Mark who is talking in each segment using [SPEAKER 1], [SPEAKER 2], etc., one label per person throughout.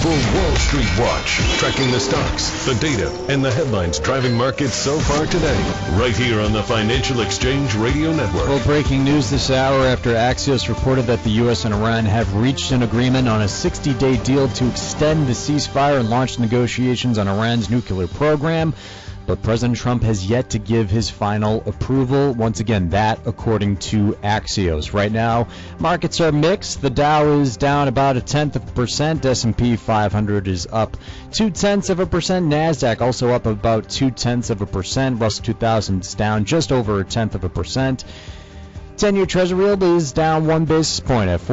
[SPEAKER 1] Wall Street Watch, tracking the stocks, the data, and the headlines driving markets so far today, right here on the Financial Exchange Radio Network.
[SPEAKER 2] Well, breaking news this hour after Axios reported that the U.S. and Iran have reached an agreement on a 60-day deal to extend the ceasefire and launch negotiations on Iran's nuclear program. But President Trump has yet to give his final approval. Once again, that according to Axios. Right now, markets are mixed. The Dow is down about 0.1%. S&P 500 is up 0.2%. NASDAQ also up about 0.2%. Russell 2000 is down just over 0.1%. 10-year Treasury yield is down 1 basis point at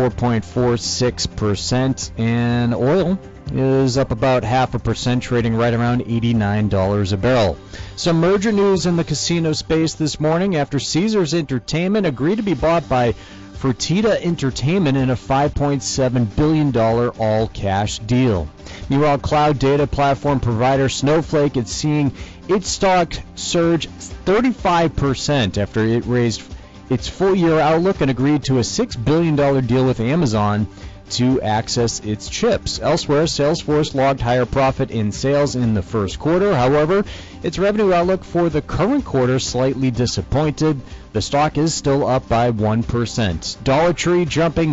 [SPEAKER 2] 4.46%. And oil is up about 0.5%, trading right around $89 a barrel. Some merger news in the casino space this morning after Caesars Entertainment agreed to be bought by Fertitta Entertainment in a $5.7 billion all-cash deal. Meanwhile, cloud data platform provider Snowflake is seeing its stock surge 35% after it raised its full-year outlook and agreed to a $6 billion deal with Amazon to access its chips. Elsewhere, Salesforce logged higher profit in sales in the first quarter. However, its revenue outlook for the current quarter slightly disappointed. The stock is still up by 1%. Dollar Tree jumping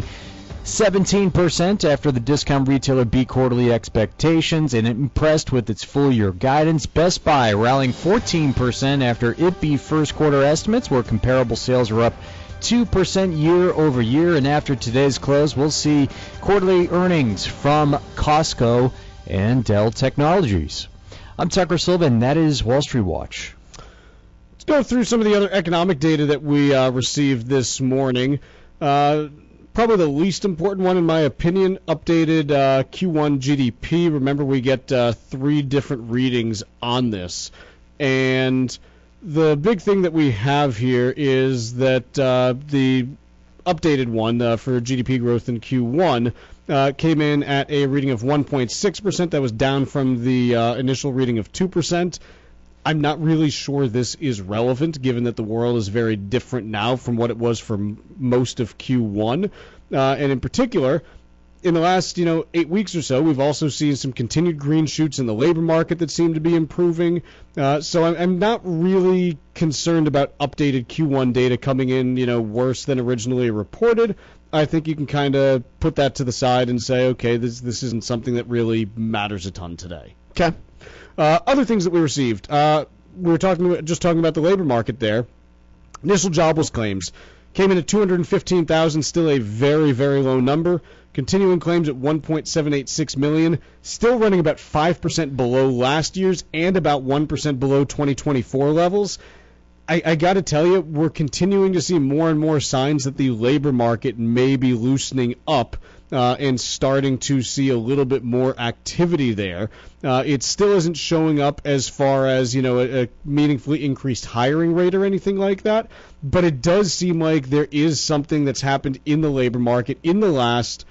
[SPEAKER 2] 17% after the discount retailer beat quarterly expectations and impressed with its full-year guidance. Best Buy rallying 14% after it beat first quarter estimates, where comparable sales were up 2% year over year. And after today's close, we'll see quarterly earnings from Costco and Dell Technologies. I'm Tucker Silva, and that is Wall Street Watch.
[SPEAKER 3] Let's go through some of the other economic data that we received this morning. Probably the least important one, in my opinion, updated Q1 GDP. Remember, we get 3 different readings on this. And the big thing that we have here is that the updated one for GDP growth in Q1 came in at a reading of 1.6%. That was down from the initial reading of 2%. I'm not really sure this is relevant, given that the world is very different now from what it was for most of Q1. And in particular, in the last 8 weeks or so, we've also seen some continued green shoots in the labor market that seem to be improving. So I'm not really concerned about updated Q1 data coming in worse than originally reported. I think you can kind of put that to the side and say, okay, this isn't something that really matters a ton today.
[SPEAKER 4] Okay.
[SPEAKER 3] Other things that we received, we were talking about the labor market there. Initial jobless claims came in at 215,000, still a very, very low number. Continuing claims at 1.786 million, still running about 5% below last year's and about 1% below 2024 levels. I got to tell you, we're continuing to see more and more signs that the labor market may be loosening up and starting to see a little bit more activity there. It still isn't showing up as far as a meaningfully increased hiring rate or anything like that, but it does seem like there is something that's happened in the labor market in the last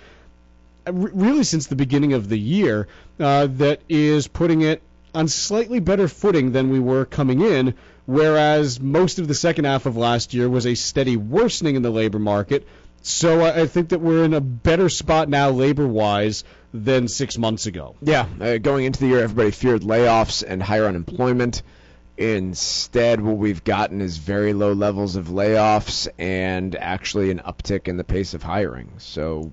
[SPEAKER 3] really since the beginning of the year that is putting it on slightly better footing than we were coming in, whereas most of the second half of last year was a steady worsening in the labor market. So I think that we're in a better spot now labor-wise than 6 months ago.
[SPEAKER 4] Yeah, going into the year, everybody feared layoffs and higher unemployment. Instead, what we've gotten is very low levels of layoffs and actually an uptick in the pace of hiring. So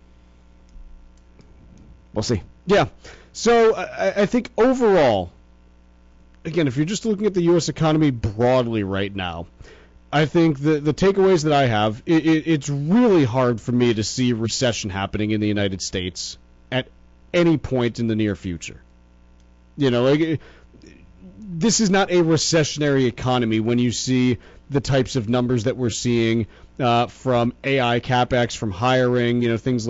[SPEAKER 4] we'll see.
[SPEAKER 3] Yeah. So I think overall, again, if you're just looking at the U.S. economy broadly right now, I think the takeaways that I have, it's really hard for me to see recession happening in the United States at any point in the near future. This is not a recessionary economy when you see the types of numbers that we're seeing from AI CapEx, from hiring, things like